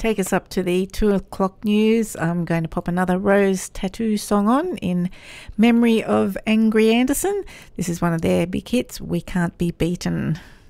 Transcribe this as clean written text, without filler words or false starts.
take us up to the 2 o'clock news. I'm going to pop another Rose Tattoo song on in memory of Angry Anderson. This is one of their big hits, We Can't Be Beaten.